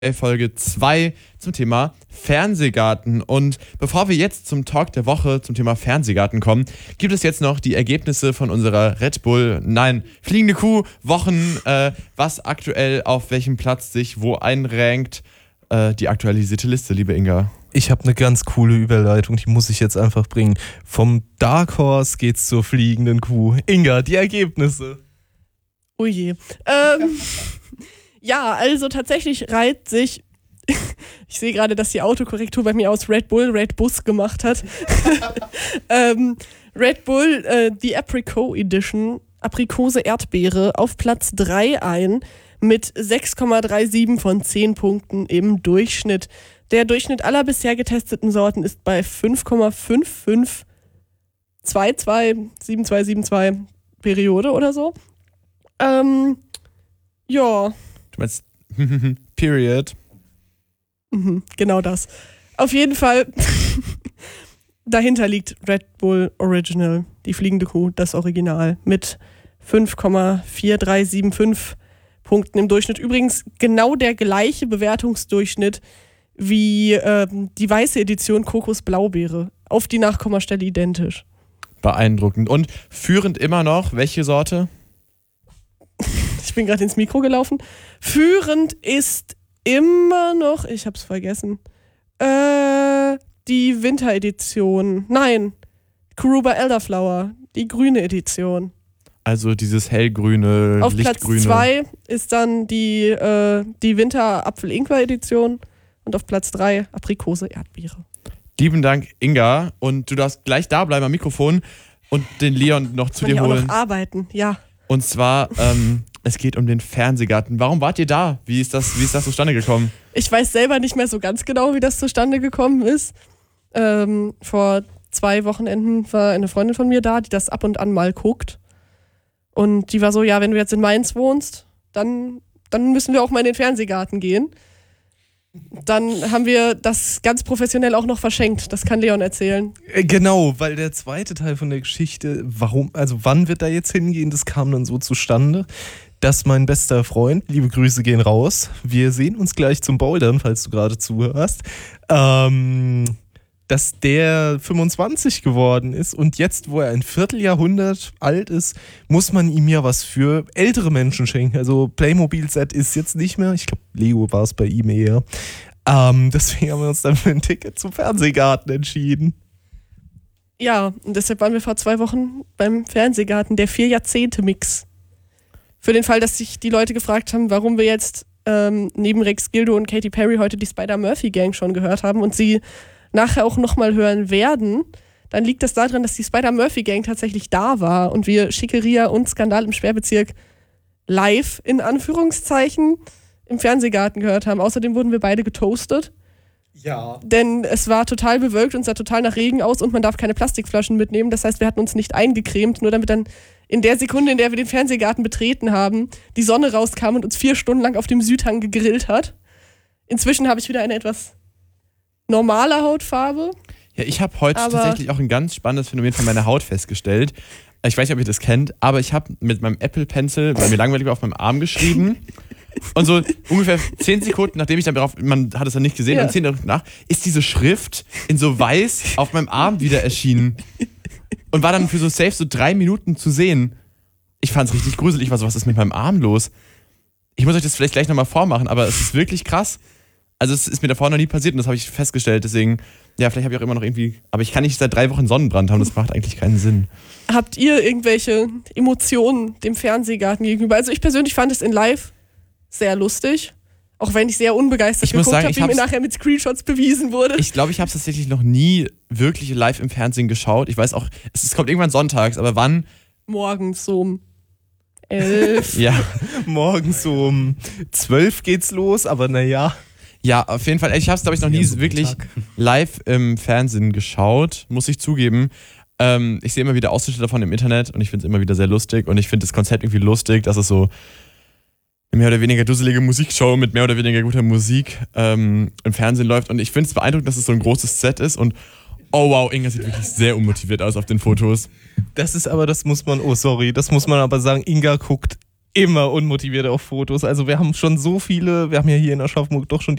Folge 2 zum Thema Fernsehgarten. Und bevor wir jetzt zum Talk der Woche zum Thema Fernsehgarten kommen, gibt es jetzt noch die Ergebnisse von unserer Fliegende Kuh Wochen, was aktuell auf welchem Platz sich wo einrankt. Die aktualisierte Liste, liebe Inga. Ich habe eine ganz coole Überleitung, die muss ich jetzt einfach bringen. Vom Dark Horse geht's zur fliegenden Kuh. Inga, die Ergebnisse. Oh je. Ja, also tatsächlich reiht sich, ich sehe gerade, dass die Autokorrektur bei mir aus Red Bus gemacht hat. Red Bull, die Apricot Edition, Aprikose Erdbeere, auf Platz 3 ein mit 6,37 von 10 Punkten im Durchschnitt. Der Durchschnitt aller bisher getesteten Sorten ist bei 5,5522 Periode oder so. Ja. Du meinst Period? Genau das. Auf jeden Fall, dahinter liegt Red Bull Original, die fliegende Kuh, das Original, mit 5,4375 Punkten im Durchschnitt. Übrigens genau der gleiche Bewertungsdurchschnitt wie die weiße Edition Kokos Blaubeere. Auf die Nachkommastelle identisch. Beeindruckend. Und führend immer noch, welche Sorte? Ich bin gerade ins Mikro gelaufen. Führend ist immer noch, ich hab's vergessen, die Winteredition. Nein, Kuruba Elderflower, die grüne Edition. Also dieses hellgrüne, auf lichtgrüne. Platz 2 ist dann die Winter-Apfel-Ingwer-Edition und auf Platz 3 Aprikose Erdbeere. Lieben Dank, Inga. Und du darfst gleich da bleiben am Mikrofon und den Leon noch zu dir holen. Auch noch arbeiten, ja. Und zwar, es geht um den Fernsehgarten. Warum wart ihr da? Wie ist das zustande gekommen? Ich weiß selber nicht mehr so ganz genau, wie das zustande gekommen ist. Vor 2 Wochenenden war eine Freundin von mir da, die das ab und an mal guckt. Und die war so, ja, wenn du jetzt in Mainz wohnst, dann müssen wir auch mal in den Fernsehgarten gehen. Dann haben wir das ganz professionell auch noch verschenkt. Das kann Leon erzählen. Genau, weil der zweite Teil von der Geschichte, wann wird da jetzt hingehen, das kam dann so zustande, dass mein bester Freund, liebe Grüße gehen raus, wir sehen uns gleich zum Bouldern, falls du gerade zuhörst, dass der 25 geworden ist und jetzt, wo er ein Vierteljahrhundert alt ist, muss man ihm ja was für ältere Menschen schenken. Also Playmobil-Set ist jetzt nicht mehr. Ich glaube, Lego war es bei ihm eher. Deswegen haben wir uns dann für ein Ticket zum Fernsehgarten entschieden. Ja, und deshalb waren wir vor 2 Wochen beim Fernsehgarten, der 4-Jahrzehnte-Mix. Für den Fall, dass sich die Leute gefragt haben, warum wir jetzt neben Rex Gildo und Katy Perry heute die Spider-Murphy-Gang schon gehört haben und sie nachher auch nochmal hören werden, dann liegt das daran, dass die Spider-Murphy-Gang tatsächlich da war und wir Schickeria und Skandal im Sperrbezirk live, in Anführungszeichen, im Fernsehgarten gehört haben. Außerdem wurden wir beide getoastet. Ja. Denn es war total bewölkt und sah total nach Regen aus und man darf keine Plastikflaschen mitnehmen. Das heißt, wir hatten uns nicht eingecremt, nur damit dann in der Sekunde, in der wir den Fernsehgarten betreten haben, die Sonne rauskam und uns 4 Stunden lang auf dem Südhang gegrillt hat. Inzwischen habe ich wieder eine etwas normale Hautfarbe. Ja, ich habe heute tatsächlich auch ein ganz spannendes Phänomen von meiner Haut festgestellt. Ich weiß nicht, ob ihr das kennt, aber ich habe mit meinem Apple Pencil, weil mir langweilig war, auf meinem Arm geschrieben. Und so ungefähr 10 Sekunden, nachdem ich dann darauf, man hat es dann nicht gesehen, und 10 Sekunden nach, ist diese Schrift in so weiß auf meinem Arm wieder erschienen. Und war dann für so safe so 3 Minuten zu sehen. Ich fand es richtig gruselig. Ich war so, was ist mit meinem Arm los? Ich muss euch das vielleicht gleich nochmal vormachen, aber es ist wirklich krass. Also es ist mir davor noch nie passiert und das habe ich festgestellt. Deswegen, ja, vielleicht habe ich auch immer noch irgendwie, aber ich kann nicht seit 3 Wochen Sonnenbrand haben, das macht eigentlich keinen Sinn. Habt ihr irgendwelche Emotionen dem Fernsehgarten gegenüber? Also ich persönlich fand es in live sehr lustig, auch wenn ich sehr unbegeistert geguckt habe, wie mir nachher mit Screenshots bewiesen wurde. Ich glaube, ich habe es tatsächlich noch nie wirklich live im Fernsehen geschaut. Ich weiß auch, es kommt irgendwann sonntags, aber wann? Morgens so um 11. Ja, morgens so um 12 geht's los, aber naja. Ja, auf jeden Fall. Ich habe es, glaube ich, noch nie wirklich live im Fernsehen geschaut, muss ich zugeben. Ich sehe immer wieder Ausschnitte davon im Internet und ich finde es immer wieder sehr lustig und ich finde das Konzept irgendwie lustig, dass es so eine mehr oder weniger dusselige Musikshow mit mehr oder weniger guter Musik im Fernsehen läuft und ich finde es beeindruckend, dass es so ein großes Set ist und oh wow, Inga sieht wirklich sehr unmotiviert aus auf den Fotos. Das muss man aber sagen, Inga guckt immer unmotiviert auf Fotos. Also wir haben schon so viele, wir haben ja hier in Aschaffenburg doch schon